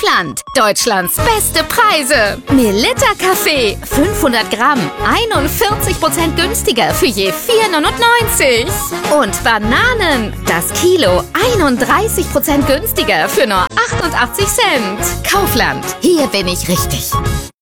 Kaufland. Deutschlands beste Preise. Melitta Kaffee, 500 Gramm, 41% günstiger für je 4,99. Und Bananen, das Kilo, 31% günstiger für nur 88 Cent. Kaufland, hier bin ich richtig.